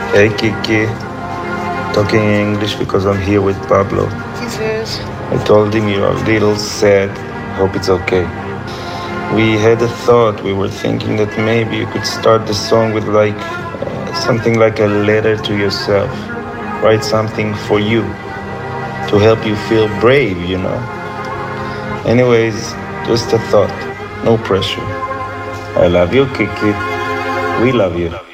Hey Kiki, talking English because I'm here with Pablo. Jesus. I told him you're a little sad. Hope it's okay. We had a thought. We were thinking that maybe you could start the song with something like a letter to yourself. Write something for you to help you feel brave. Anyways, just a thought. No pressure. I love you, Kiki. We love you.